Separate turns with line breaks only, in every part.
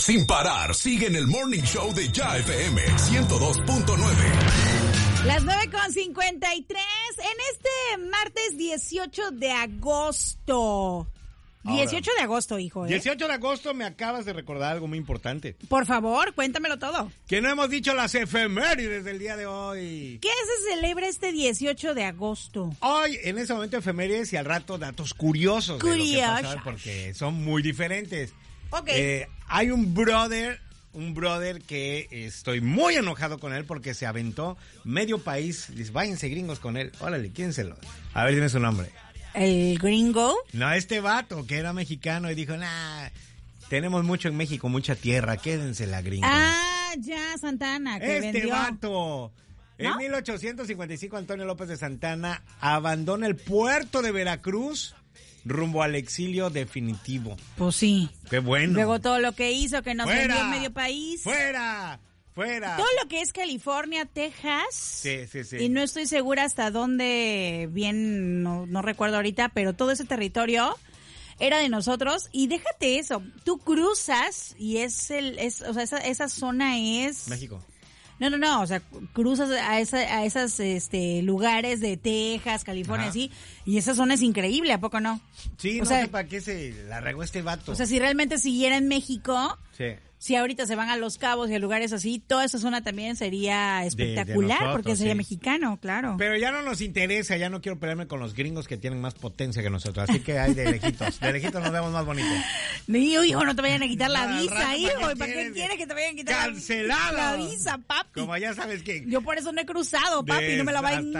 sin parar, sigue en el Morning Show de Ya FM 102.9.
Las 9:53 en este martes 18 de agosto. 18 de agosto, hijo.
18 de agosto me acabas de recordar algo muy importante.
Por favor, cuéntamelo todo.
Que no hemos dicho las efemérides del día de hoy.
¿Qué se celebra este 18 de agosto?
Hoy, en ese momento, efemérides y al rato datos curiosos. De lo que pasaba, porque son muy diferentes.
Ok.
Hay un brother que estoy muy enojado con él porque se aventó medio país. Dice, váyanse gringos con él. Órale, quídenselo. A ver, dime su nombre.
¿El gringo?
No, este vato que era mexicano y dijo, tenemos mucho en México, mucha tierra, quédense la gringa.
Ah, ya, Santana, que vendió.
Vato. ¿No? En 1855, Antonio López de Santana abandona el puerto de Veracruz rumbo al exilio definitivo.
Pues sí.
Qué bueno.
Luego todo lo que hizo, que nos vendió en medio país.
¡Fuera!
Todo lo que es California, Texas.
Sí.
Y no estoy segura hasta dónde, bien, no recuerdo ahorita, pero todo ese territorio era de nosotros. Y déjate eso, tú cruzas y esa zona es...
México.
No, o sea, cruzas a esas lugares de Texas, California, así, y esa zona es increíble, ¿a poco no?
Sí, no sé para qué se la regó este vato.
O sea, si realmente siguiera en México...
Sí.
Si ahorita se van a Los Cabos y a lugares así, toda esa zona también sería espectacular, de nosotros, porque sería mexicano, claro.
Pero ya no nos interesa, ya no quiero pelearme con los gringos que tienen más potencia que nosotros, así que hay de lejitos nos vemos más bonitos.
Hijo, no te vayan a quitar la visa, hijo, ¿para qué quieres que te vayan a quitar la visa, papi?
Como ya sabes que...
Yo por eso no he cruzado, papi, no me la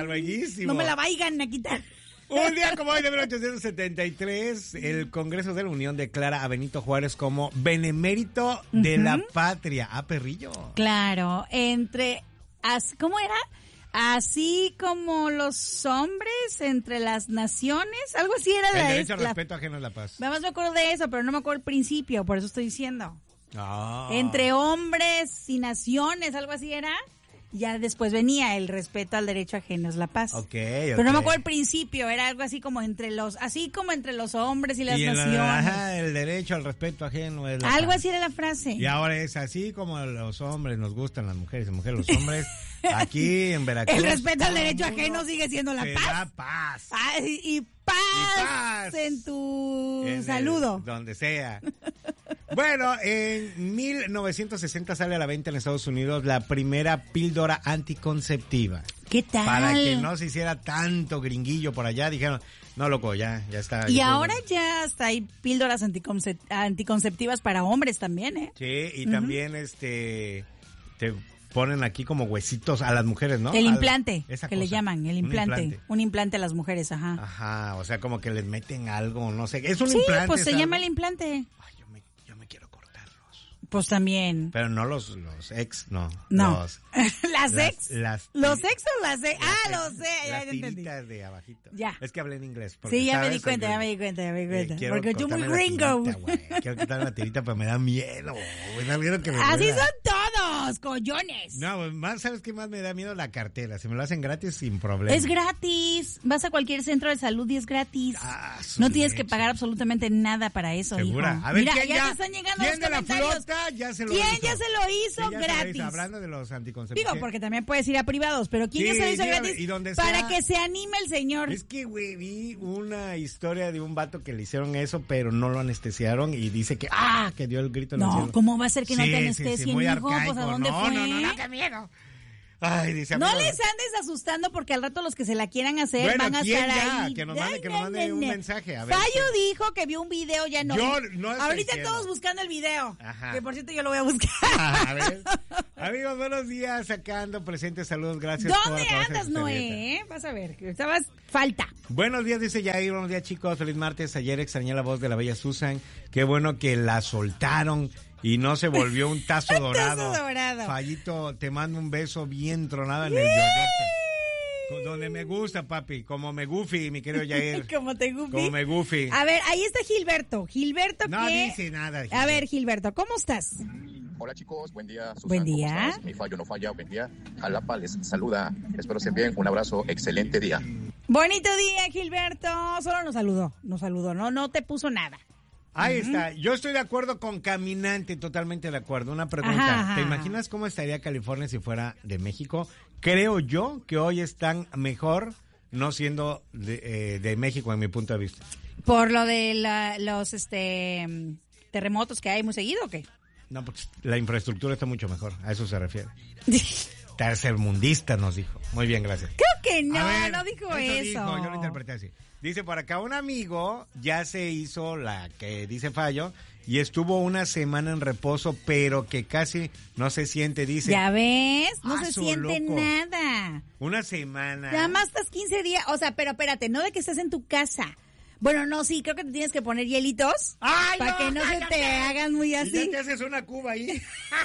vayan a quitar.
Un día como hoy de 1873, el Congreso de la Unión declara a Benito Juárez como benemérito de la patria. Perrillo.
Claro, ¿cómo era? Así como los hombres entre las naciones, algo así era.
El derecho al respeto ajeno es la paz.
Nada más me acuerdo de eso, pero no me acuerdo el principio, por eso estoy diciendo. Entre hombres y naciones, algo así era. Ya después venía el respeto al derecho ajeno es la paz. Pero no me acuerdo el principio, era algo así como entre los hombres y las naciones.
El derecho al respeto ajeno es la paz.
Algo así era la frase.
Y ahora es así como los hombres nos gustan las mujeres y mujeres los hombres. Aquí en Veracruz.
El respeto al derecho ajeno sigue siendo la paz.
La paz.
Y paz en tu saludo.
Donde sea. Bueno, en 1960 sale a la venta en Estados Unidos la primera píldora anticonceptiva.
¿Qué tal?
Para que no se hiciera tanto gringuillo por allá, dijeron, no, loco, ya está.
Y ahora ya hasta hay píldoras anticonceptivas para hombres también, ¿eh?
Sí, y también te ponen aquí como huesitos a las mujeres, ¿no?
El implante, que le llaman, el implante. Un implante a las mujeres, ajá.
Ajá, o sea, como que les meten algo, no sé. Es un implante.
Sí, pues se llama el implante.
Ay, yo me quiero cortarlos.
Pues también.
Pero no los ex, no.
No. ¿Las ex? ¿Los ex o las ex?
Los
sé, ya entendí.
Las de abajito.
Ya.
Es que hablé en inglés.
Sí, ya me di cuenta. Porque tú muy gringo.
Quiero quitarme la tirita, pero me da miedo. Me da miedo que me
Así son todos, collones.
No, más, ¿sabes qué más me da miedo? La cartera. Si me lo hacen gratis, sin problema.
Es gratis. Vas a cualquier centro de salud y es gratis. No tienes que pagar absolutamente nada para eso,
¿Segura?
hijo.
A ver,
mira, ya te están llegando los comentarios.
Ya se lo
¿Quién
hizo?
ya se lo hizo gratis?
Hablando de los anticonceptivos.
Digo, porque también puedes ir a privados, pero ¿quién ya se lo hizo gratis?
Y donde
para
sea,
que se anime el señor.
Es que, güey, vi una historia de un vato que le hicieron eso, pero no lo anestesiaron y dice que dio el grito en el cielo.
No, ¿cómo va a ser que no te anestesien,
muy
hijo?
arcaico.
Pues, ¿a dónde fue?
No, qué miedo. Ay, dice,
no les andes asustando porque al rato los que se la quieran hacer van a estar ahí.
Que nos mande un mensaje. A ver,
Fallo dijo que vio un video, ya no.
Yo no
ahorita todos buscando el video.
Ajá.
Que por cierto yo lo voy a buscar.
A ver. Amigos, buenos días, sacando presentes, saludos, gracias.
¿Dónde andas, Noé? Vas a ver, que estabas falta.
Buenos días, dice Jair, buenos días, chicos, feliz martes. Ayer extrañé la voz de la bella Susan, qué bueno que la soltaron y no se volvió un tazo dorado. Fallito, te mando un beso bien tronado en el yoyote. Donde me gusta, papi, como me goofy, mi querido Jair.
¿Cómo te goofy?
Como me goofy.
A ver, ahí está Gilberto.
No dice nada. Gilberto.
A ver, Gilberto, ¿cómo estás?
Hola chicos, buen día. Susana,
buen día.
Mi fallo no falla, buen día. Jalapa les saluda. Espero estén bien. Un abrazo, excelente día.
Bonito día, Gilberto. Solo nos saludó, no te puso nada.
Ahí está. Yo estoy de acuerdo con Caminante, totalmente de acuerdo. Una pregunta.
Ajá.
¿Te imaginas cómo estaría California si fuera de México? Creo yo que hoy están mejor no siendo de México, en mi punto de vista.
¿Por lo de los terremotos que hay muy seguido o qué?
No, porque la infraestructura está mucho mejor. A eso se refiere. Tercermundista nos dijo. Muy bien, gracias.
Creo que no,
ver,
no dijo eso.
Yo lo interpreté así. Dice por acá, un amigo ya se hizo la que dice Fallo y estuvo una semana en reposo, pero que casi no se siente, dice.
Ya ves, no se siente
loco.
nada.
Una semana.
Nada más estás 15 días, o sea, pero espérate, no de que estés en tu casa. Bueno, no, sí, creo que te tienes que poner hielitos para que no se te hagan muy así.
Y ya te haces una cuba ahí.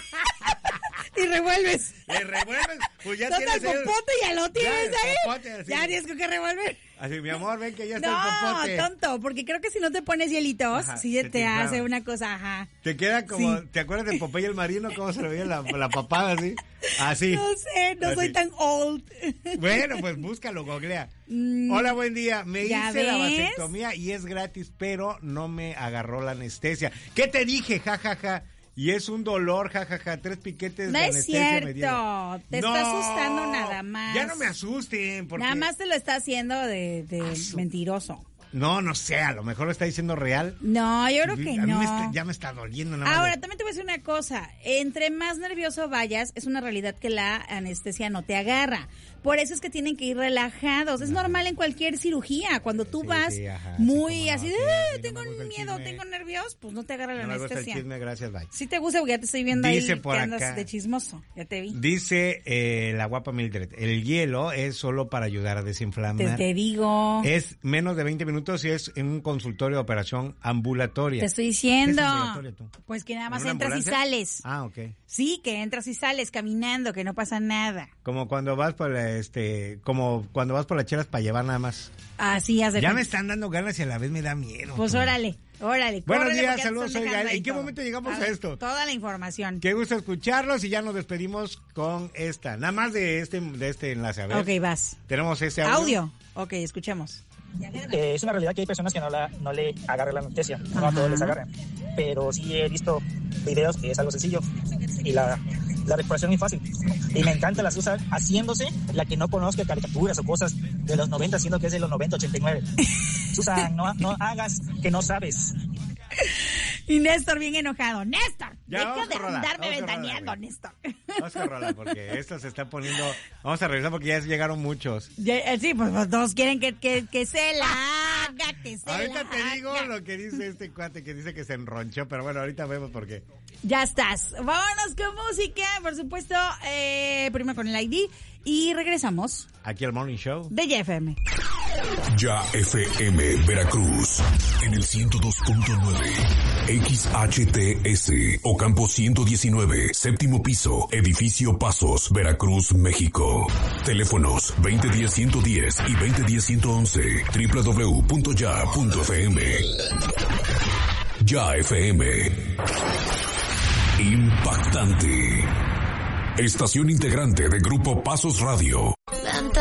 Y revuelves.
Le revuelves, pues ya
Entonces
tienes
el popote ya lo tienes
ya,
ahí.
popote, así.
Ya tienes que revolver.
Así, mi amor, ven que ya está
No,
el popote.
tonto, porque creo que si no te pones hielitos,
Ajá,
sí
se
te hace
inflama.
una cosa, ajá.
Te queda como,
Sí.
¿te acuerdas de Popeye el Marino? ¿Cómo se le veía la papada así? Así.
No sé, no soy
Así.
tan old.
Bueno, pues búscalo, googlea. Hola, buen día. Me
¿Ya
hice la
ves?
vasectomía y es gratis, pero no me agarró la anestesia. ¿Qué te dije? Ja, ja, ja. Y es un dolor, ja, ja, ja. 3 piquetes
No
de
es
anestesia me dieron.
cierto, te está asustando nada más.
Ya no me asusten. Porque...
Nada más te lo está haciendo de mentiroso.
No sé, a lo mejor lo está diciendo real.
No, yo creo que
A mí
no.
ya me está doliendo. Nada más
Ahora,
de-
también te voy a decir una cosa. Entre más nervioso vayas, es una realidad que la anestesia no te agarra. Por eso es que tienen que ir relajados. Es normal en cualquier cirugía. Cuando tú vas
ajá,
muy
sí, cómo no,
así de,
sí, a mí no
tengo
me gusta el
miedo,
chisme.
tengo nervios, pues no te agarra la
No me gusta el
anestesia.
chisme, gracias, bye.
Sí te gusta porque ya te estoy viendo
Dice
ahí
por
que andas
acá.
de chismoso. Ya te vi.
Dice la guapa Mildred, el hielo es solo para ayudar a desinflamar.
Te digo.
Es menos de 20 minutos y es en un consultorio de operación ambulatoria.
Te estoy diciendo.
¿Qué es ambulatoria, tú?
Pues que nada
¿En
más
una
entras y
ambulancia?
sales.
Ah, ok.
Sí, que entras y sales caminando, que no pasa nada.
Como cuando vas por como cuando vas por las chelas para llevar nada más.
Así hace.
Ya me están dando ganas y a la vez me da miedo.
Pues
tú.
órale.
Buenos
córrele,
días,
porque ya te
saludos,
están
soy
dejando
Gael.
ahí
¿En qué
todo.
momento llegamos a
ver,
esto?
Toda la información.
Qué gusto escucharlos y ya nos despedimos con esta. Nada más de este enlace, a ver.
Ok, vas.
Tenemos ese audio.
Audio. Ok, escuchemos.
Es una realidad que hay personas que no le agarran la anestesia, no a todos les agarran, pero sí he visto videos que es algo sencillo y la recuperación es muy fácil y me encanta la Susan haciéndose la que no conozca caricaturas o cosas de los 90, siendo que es de los 90, 89. Susan, no hagas que no sabes.
Y Néstor bien enojado. Néstor,
Ya,
deja
vamos
de
con rola,
andarme
vamos con
ventaneando,
rola,
Néstor.
Vamos a rolar porque esto se está poniendo... Vamos a revisar porque ya llegaron muchos.
Sí, pues todos quieren que se la haga, que se
Ahorita
la
te digo
haga.
lo que dice este cuate que dice que se enronchó, pero bueno, ahorita vemos por qué.
Ya estás. Vámonos con música, por supuesto, primero con el ID y regresamos
Aquí al Morning Show.
de YFM.
Ya FM Veracruz en el 102.9 XHTS Ocampo 119 séptimo piso edificio Pasos Veracruz México. Teléfonos 2010-110 y 2010-111 www.ya.fm. Ya FM. Impactante. Estación integrante de Grupo Pasos Radio.